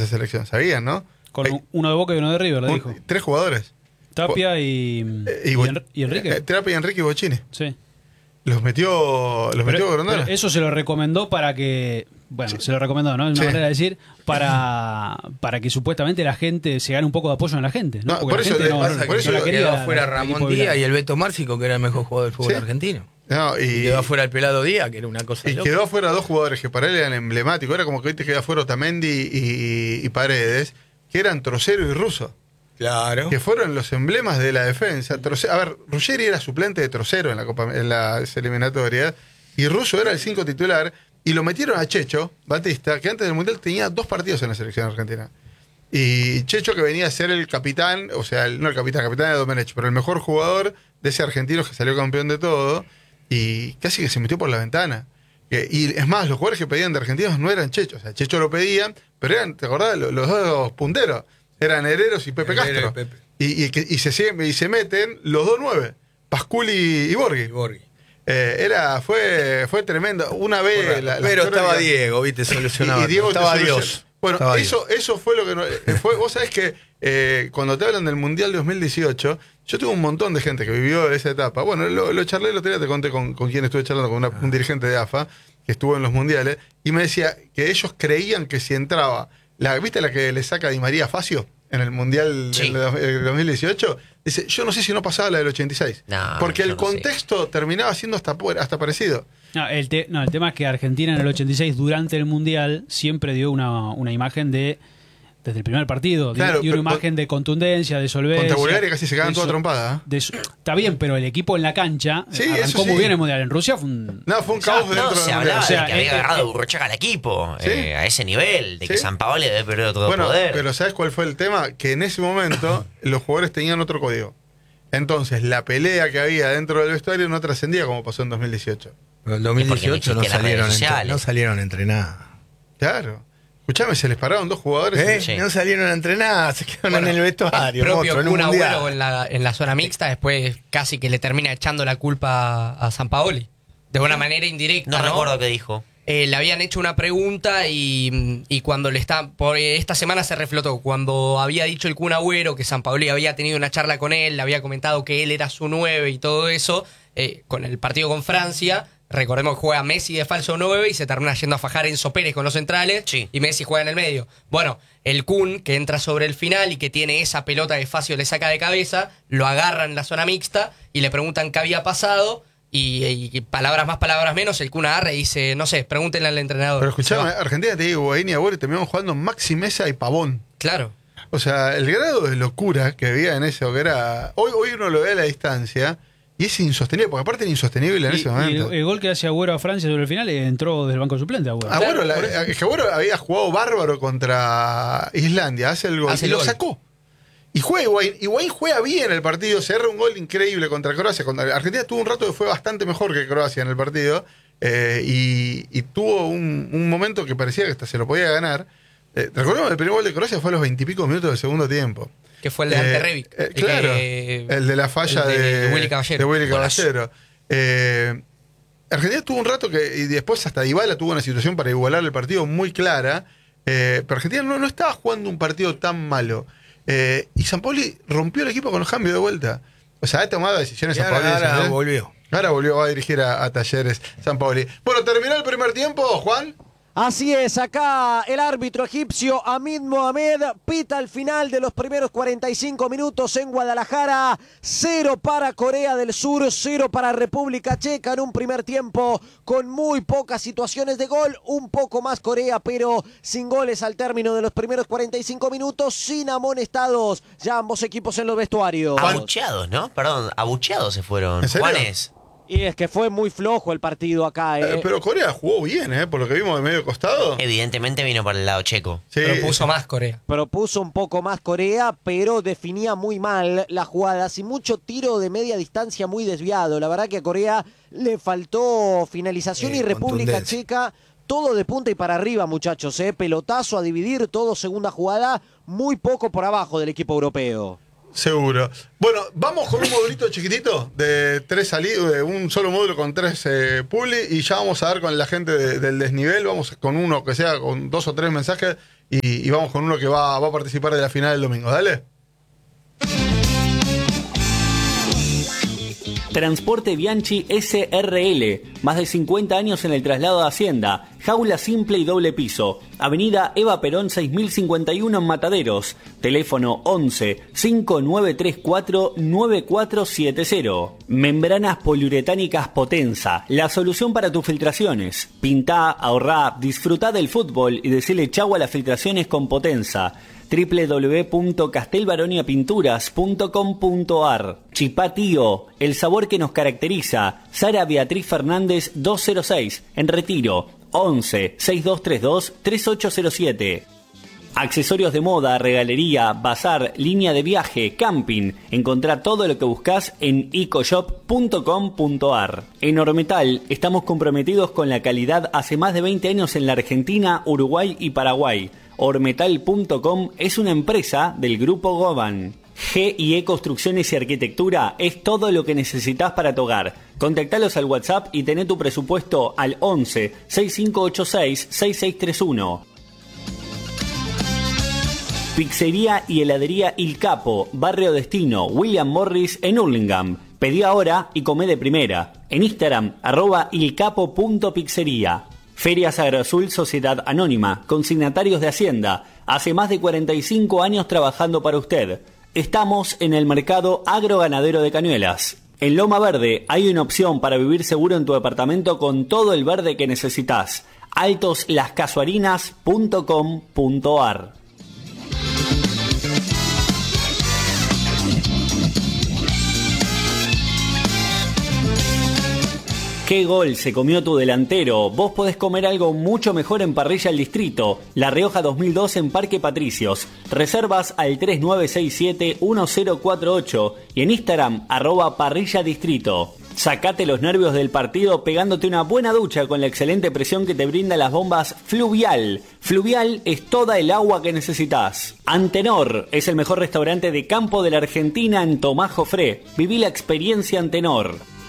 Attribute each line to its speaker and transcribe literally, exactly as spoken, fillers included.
Speaker 1: esa selección, ¿sabían, no?
Speaker 2: Con
Speaker 1: Hay,
Speaker 2: uno de Boca y uno de River, le
Speaker 1: un,
Speaker 2: dijo.
Speaker 1: Tres jugadores.
Speaker 2: Tapia y,
Speaker 1: eh, y,
Speaker 2: y,
Speaker 1: Bo,
Speaker 2: en, y Enrique.
Speaker 1: Eh, Tapia y Enrique y Bocini.
Speaker 2: Sí.
Speaker 1: Los metió, los metió Grondona.
Speaker 2: Eso se lo recomendó para que... Bueno, sí. se lo recomendó, ¿no? Es una sí. manera de decir, para, para que supuestamente la gente se gane un poco de apoyo en la gente, ¿no?
Speaker 1: no por
Speaker 2: la
Speaker 1: eso,
Speaker 2: gente no,
Speaker 3: pasa
Speaker 2: no,
Speaker 3: por eso
Speaker 2: no la quería.
Speaker 3: Quedó fuera Ramón Díaz y el Beto Márcico, que era el mejor jugador del fútbol ¿sí? argentino.
Speaker 1: No, y,
Speaker 3: y quedó afuera el Pelado Díaz, que era una cosa
Speaker 1: Y
Speaker 3: loca.
Speaker 1: quedó afuera dos jugadores que para él eran emblemáticos. Era como que hoy te queda afuera Otamendi y, y, y Paredes, que eran Trocero y Russo.
Speaker 3: Claro.
Speaker 1: Que fueron los emblemas de la defensa. Trocero, a ver, Ruggeri era suplente de Trocero en la Copa, en las eliminatorias, y Russo era el cinco titular, y lo metieron a Checho Batista, que antes del Mundial tenía dos partidos en la selección argentina. Y Checho, que venía a ser el capitán, o sea, el, no el capitán, el capitán de Domenech, pero el mejor jugador de ese argentino que salió campeón de todo, y casi que se metió por la ventana. Y es más, los jugadores que pedían de argentinos no eran Checho, o sea, Checho lo pedían, pero eran, ¿te acordás? Los, los dos punteros. Eran Herreros y Pepe Herrero Castro. Y, Pepe. Y, y, y, se, y se meten los dos nueve, Pasculi y Borghi.
Speaker 3: Y Borghi.
Speaker 1: Eh, era, fue, fue tremendo. Una vez. La, la
Speaker 3: pero estaba Diego, viste, solucionaba.
Speaker 1: Y, y Diego
Speaker 3: estaba
Speaker 1: Dios.
Speaker 3: Dios.
Speaker 1: Bueno,
Speaker 3: estaba
Speaker 1: eso,
Speaker 3: Dios.
Speaker 1: eso fue lo que. No, fue, vos sabés que eh, cuando te hablan del Mundial dos mil dieciocho, yo tuve un montón de gente que vivió esa etapa. Bueno, lo, lo charlé el otro día, te conté con, con quien estuve charlando, con una, un dirigente de A F A que estuvo en los mundiales, y me decía que ellos creían que si entraba. La, ¿Viste la que le saca Di María a Facio en el Mundial sí. del dos mil dieciocho? Dice, yo no sé si no pasaba la del ochenta y seis.
Speaker 4: No,
Speaker 1: porque el
Speaker 4: no
Speaker 1: contexto
Speaker 4: sé.
Speaker 1: terminaba siendo hasta, hasta parecido.
Speaker 2: No el, te, no, el tema es que Argentina en el ochenta y seis, durante el Mundial, siempre dio una, una imagen de... Desde el primer partido,
Speaker 1: claro,
Speaker 2: dio una imagen de contundencia, de solvencia.
Speaker 1: Contra Bulgaria casi se quedaban toda trompada. ¿eh?
Speaker 2: De, está bien, pero el equipo en la cancha
Speaker 1: sí,
Speaker 2: arrancó
Speaker 1: sí.
Speaker 2: muy bien el Mundial. En Rusia fue un...
Speaker 1: No, fue un caos
Speaker 4: no,
Speaker 1: dentro
Speaker 4: no, se
Speaker 1: del
Speaker 4: hablaba
Speaker 1: o
Speaker 4: sea,
Speaker 1: sea,
Speaker 4: de que había
Speaker 2: eh,
Speaker 4: agarrado
Speaker 2: eh,
Speaker 4: Burruchaga al equipo,
Speaker 1: ¿sí?
Speaker 4: eh, a ese nivel, de que
Speaker 1: ¿sí?
Speaker 4: Sampaoli debe perder todo
Speaker 1: bueno,
Speaker 4: poder.
Speaker 1: Pero ¿sabes cuál fue el tema? Que en ese momento los jugadores tenían otro código. Entonces, la pelea que había dentro del vestuario no trascendía como pasó en dos mil dieciocho.
Speaker 3: Pero en dos mil dieciocho no, no, salieron entre, no salieron a entrenar.
Speaker 1: Claro. Escuchame, se les pararon dos jugadores.
Speaker 3: ¿Eh?
Speaker 1: Sí.
Speaker 3: No salieron a entrenar, se quedaron bueno, en el vestuario.
Speaker 5: El propio
Speaker 3: monstruo,
Speaker 5: Kun Agüero en la, en la zona mixta, después casi que le termina echando la culpa a Sampaoli. De una manera indirecta.
Speaker 4: No,
Speaker 5: ¿no?
Speaker 4: recuerdo qué dijo.
Speaker 5: Eh, le habían hecho una pregunta y, y cuando le está. Por, esta semana se reflotó. Cuando había dicho el Kun Agüero que Sampaoli había tenido una charla con él, le había comentado que él era su nueve y todo eso, eh, con el partido con Francia. Recordemos que juega Messi de falso nueve y se termina yendo a fajar Enzo Pérez con los centrales
Speaker 4: sí.
Speaker 5: y Messi juega en el medio. Bueno, el Kun, que entra sobre el final y que tiene esa pelota que Facio le saca de cabeza, lo agarra en la zona mixta y le preguntan qué había pasado y, y palabras más, palabras menos, el Kun agarra y dice, no sé, pregúntenle al entrenador.
Speaker 1: Pero escuchame, Argentina te digo, Higuaín y Agüero terminaron jugando Maxi Mesa y Pavón.
Speaker 5: Claro.
Speaker 1: O sea, el grado de locura que había en eso, que era... Hoy, hoy uno lo ve a la distancia... Y es insostenible, porque aparte era insostenible en
Speaker 2: y,
Speaker 1: ese momento.
Speaker 2: Y el, el gol que hace Agüero a Francia sobre el final entró del banco suplente. Agüero,
Speaker 1: Agüero,
Speaker 2: claro,
Speaker 1: la, Agüero había jugado bárbaro contra Islandia, hace el gol
Speaker 5: hace
Speaker 1: y
Speaker 5: el
Speaker 1: lo
Speaker 5: gol.
Speaker 1: sacó. Y juega Higuaín, Higuaín juega bien el partido, se erra un gol increíble contra Croacia. Contra, Argentina tuvo un rato que fue bastante mejor que Croacia en el partido eh, y, y tuvo un, un momento que parecía que hasta se lo podía ganar. Eh, recordemos que el primer gol de Croacia fue a los veintipico minutos del segundo tiempo.
Speaker 5: Que fue el de Ante Rebic.
Speaker 1: Eh, claro,
Speaker 5: que,
Speaker 1: el de la falla
Speaker 5: de,
Speaker 1: de,
Speaker 5: de Willy Caballero.
Speaker 1: De Willy Caballero. Eh, Argentina tuvo un rato que, y después hasta Dybala tuvo una situación para igualar el partido muy clara, eh, pero Argentina no, no estaba jugando un partido tan malo. Eh, y Sampaoli rompió el equipo con los cambios de vuelta. O sea, ha tomado decisiones
Speaker 3: y ahora,
Speaker 1: Sampaoli.
Speaker 3: ahora volvió.
Speaker 1: Ahora volvió a dirigir a, a Talleres Sampaoli. Bueno, terminó el primer tiempo, Juan.
Speaker 6: Así es, acá el árbitro egipcio Hamid Mohamed pita al final de los primeros cuarenta y cinco minutos en Guadalajara. Cero para Corea del Sur, cero para República Checa en un primer tiempo con muy pocas situaciones de gol. Un poco más Corea, pero sin goles al término de los primeros cuarenta y cinco minutos, sin amonestados ya ambos equipos en los vestuarios.
Speaker 4: Abucheados, ¿no? Perdón, abucheados se fueron.
Speaker 1: ¿En serio?
Speaker 4: Juanes.
Speaker 6: Y es que fue muy flojo el partido acá, ¿eh?
Speaker 1: Eh, pero Corea jugó bien, ¿eh? Por lo que vimos de medio costado.
Speaker 4: Evidentemente vino por el lado checo.
Speaker 1: Sí.
Speaker 5: Propuso más Corea.
Speaker 6: Propuso un poco más Corea, pero definía muy mal las jugadas y mucho tiro de media distancia muy desviado. La verdad que a Corea le faltó finalización
Speaker 3: Eh,
Speaker 6: y República
Speaker 3: contundencia.
Speaker 6: Checa todo de punta y para arriba, muchachos, ¿eh? Pelotazo a dividir, todo segunda jugada, muy poco por abajo del equipo europeo.
Speaker 1: Seguro. Bueno, vamos con un modulito chiquitito de tres salidas, de un solo módulo con tres eh, publi y ya vamos a dar con la gente de, del desnivel, vamos con uno que sea con dos o tres mensajes y, y vamos con uno que va, va a participar de la final del domingo. Dale.
Speaker 7: Transporte Bianchi S R L, más de cincuenta años en el traslado de Hacienda, jaula simple y doble piso, avenida Eva Perón seis mil cincuenta y uno en Mataderos, teléfono once, cinco nueve tres cuatro, nueve cuatro siete cero. Membranas poliuretánicas Potenza, la solución para tus filtraciones. Pintá, ahorrá, disfrutá del fútbol y decile chau a las filtraciones con Potenza. doble u doble u doble u punto castelbaroniapinturas punto com punto ar. Chipá Tío, el sabor que nos caracteriza. Sara Beatriz Fernández doscientos seis, en Retiro, once, seis dos tres dos, tres ocho cero siete. Accesorios de moda, regalería, bazar, línea de viaje, camping. Encontrá todo lo que buscas en ecoshop punto com punto ar. En Ormetal estamos comprometidos con la calidad hace más de veinte años en la Argentina, Uruguay y Paraguay. Ormetal punto com es una empresa del Grupo Goban. G y E Construcciones y Arquitectura es todo lo que necesitas para tu hogar. Contactalos al WhatsApp y tené tu presupuesto al once, seis cinco ocho seis, seis seis tres uno. Pizzería y heladería Il Capo, Barrio Destino, William Morris en Hurlingham. Pedí ahora y comé de primera. En Instagram, arroba ilcapo punto pizzería. Ferias Agroazul Sociedad Anónima, consignatarios de Hacienda. Hace más de cuarenta y cinco años trabajando para usted. Estamos en el mercado agroganadero de Cañuelas. En Loma Verde hay una opción para vivir seguro en tu departamento con todo el verde que necesitas. altos las casuarinas punto com punto ar. ¿Qué gol se comió tu delantero? Vos podés comer algo mucho mejor en Parrilla El Distrito, La Rioja dos mil dos en Parque Patricios. Reservas al tres nueve seis siete, uno cero cuatro ocho y en Instagram, arroba Parrilla Distrito. Sacate los nervios del partido pegándote una buena ducha con la excelente presión que te brinda las bombas Fluvial. Fluvial es toda el agua que necesitas. Antenor es el mejor restaurante de campo de la Argentina en Tomás Jofré. Viví la experiencia Antenor.